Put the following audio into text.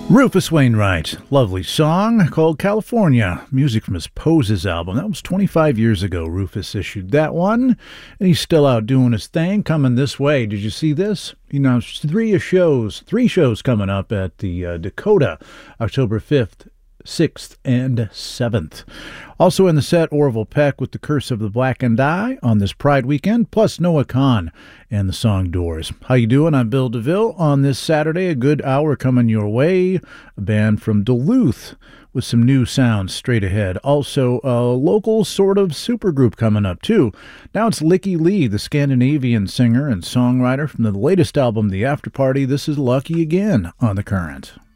Rufus Wainwright, lovely song called California, music from his Poses album. That was 25 years ago. Rufus issued that one, and he's still out doing his thing. Coming this way, did you see this? You know, three shows coming up at the Dakota, October 5th, 6th, and 7th. Also in the set, Orville Peck with The Curse of the Blackened Eye on this Pride weekend, plus Noah Kahan and the song Doors. How you doing? I'm Bill DeVille. On this Saturday, a good hour coming your way. A band from Duluth with some new sounds straight ahead. Also, a local sort of supergroup coming up, too. Now it's Lykke Li, the Scandinavian singer and songwriter from the latest album, The After Party. This is Lucky Again on The Current.